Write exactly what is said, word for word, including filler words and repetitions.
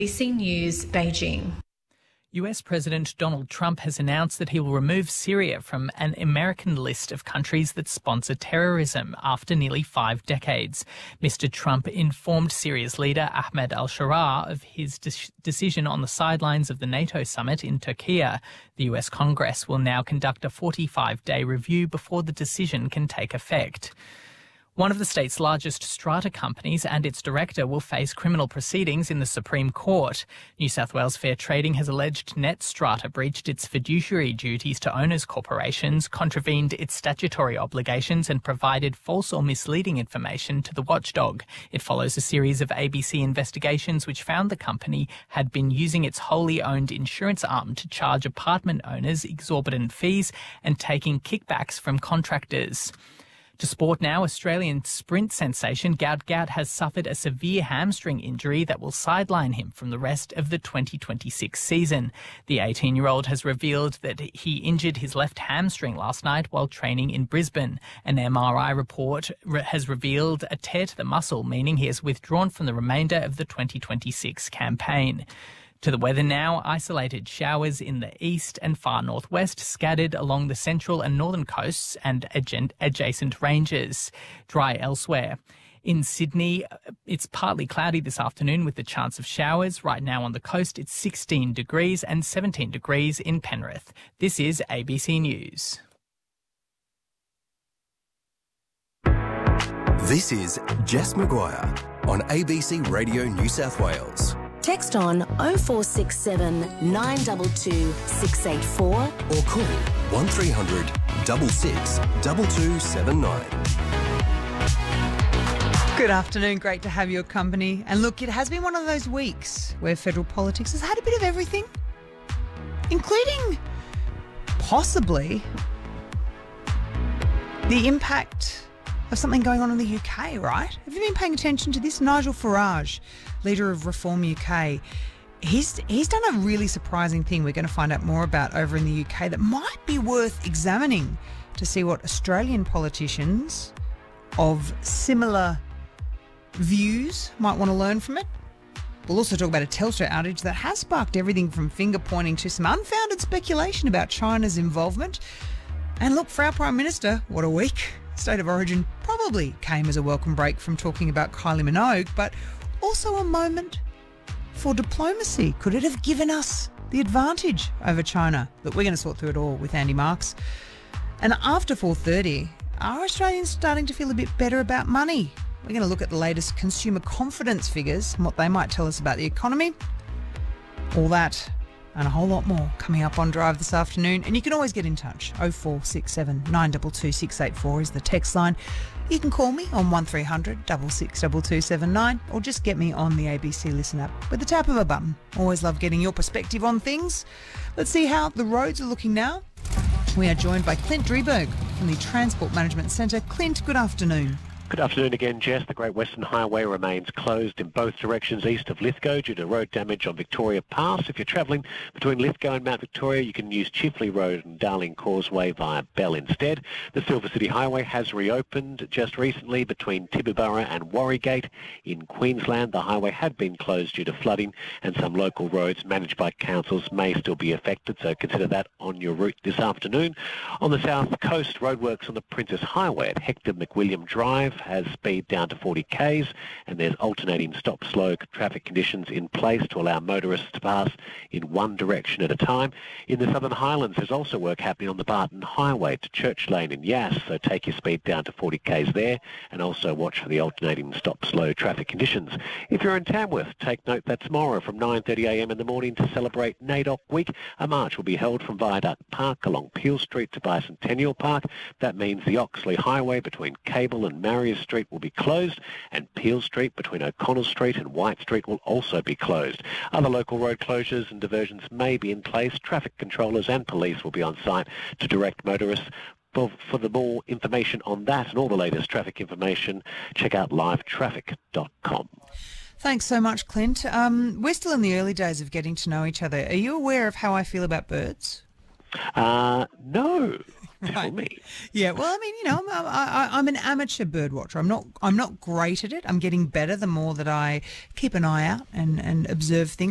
A B C News, Beijing. U S President Donald Trump has announced that he will remove Syria from an American list of countries that sponsor terrorism after nearly five decades. Mister Trump informed Syria's leader Ahmed al-Sharaa of his de- decision on the sidelines of the NATO summit in Turkey. The U S Congress will now conduct a forty-five day review before the decision can take effect. One of the state's largest strata companies and its director will face criminal proceedings in the Supreme Court. New South Wales Fair Trading has alleged Net Strata breached its fiduciary duties to owners' corporations, contravened its statutory obligations and provided false or misleading information to the watchdog. It follows a series of A B C investigations which found the company had been using its wholly owned insurance arm to charge apartment owners exorbitant fees and taking kickbacks from contractors. To sport now, Australian sprint sensation Gout Gout has suffered a severe hamstring injury that will sideline him from the rest of the twenty twenty-six season. The eighteen-year-old has revealed that he injured his left hamstring last night while training in Brisbane. An M R I report has revealed a tear to the muscle, meaning he has withdrawn from the remainder of the twenty twenty-six campaign. To the weather now, isolated showers in the east and far northwest, scattered along the central and northern coasts and adjacent ranges. Dry elsewhere. In Sydney, it's partly cloudy this afternoon with the chance of showers. Right now on the coast, it's sixteen degrees and seventeen degrees in Penrith. This is A B C News. This is Jess Maguire on A B C Radio New South Wales. Text on oh four six seven, nine two two, six eight four or call one three hundred, six six, two two seven nine. Good afternoon, great to have your company. And look, it has been one of those weeks where federal politics has had a bit of everything, including possibly the impact of something going on in the U K, right? Have you been paying attention to this? Nigel Farage, leader of Reform U K, he's he's done a really surprising thing we're going to find out more about over in the U K that might be worth examining to see what Australian politicians of similar views might want to learn from it. We'll also talk about a Telstra outage that has sparked everything from finger-pointing to some unfounded speculation about China's involvement. And look, for our Prime Minister, what a week. State of Origin probably came as a welcome break from talking about Kylie Minogue, but also a moment for diplomacy. Could it have given us the advantage over China? Look, we're going to sort through it all with Andy Marks. And after four thirty, are Australians starting to feel a bit better about money? We're going to look at the latest consumer confidence figures and what they might tell us about the economy. All that and a whole lot more coming up on Drive this afternoon. And you can always get in touch. oh four six seven, nine two two, six eight four is the text line. You can call me on one three hundred, six six, two two seven nine or just get me on the A B C Listen app with the tap of a button. Always love getting your perspective on things. Let's see how the roads are looking now. We are joined by Clint Drieberg from the Transport Management Centre. Clint, good afternoon. Good afternoon again, Jess. The Great Western Highway remains closed in both directions east of Lithgow due to road damage on Victoria Pass. If you're travelling between Lithgow and Mount Victoria, you can use Chifley Road and Darling Causeway via Bell instead. The Silver City Highway has reopened just recently between Tibooburra and Warrygate. In Queensland, the highway had been closed due to flooding, and some local roads managed by councils may still be affected, so consider that on your route this afternoon. On the south coast, roadworks on the Princess Highway at Hector McWilliam Drive has speed down to forty kays, and there's alternating stop-slow traffic conditions in place to allow motorists to pass in one direction at a time. In the Southern Highlands, there's also work happening on the Barton Highway to Church Lane in Yass, so take your speed down to forty kays there, and also watch for the alternating stop-slow traffic conditions. If you're in Tamworth, take note that tomorrow from nine thirty a m in the morning to celebrate NAIDOC Week, a march will be held from Viaduct Park along Peel Street to Bicentennial Park. That means the Oxley Highway between Cable and Marius Street will be closed, and Peel Street between O'Connell Street and White Street will also be closed. Other local road closures and diversions may be in place. Traffic controllers and police will be on site to direct motorists. For, for the more information on that and all the latest traffic information, check out live traffic dot com. Thanks so much, Clint. Um, we're still in the early days of getting to know each other. Are you aware of how I feel about birds? Uh, no. Tell Right. me. Yeah, well, I mean, you know, I'm, I, I'm an amateur bird watcher. I'm not, I'm not great at it. I'm getting better the more that I keep an eye out and, and observe things.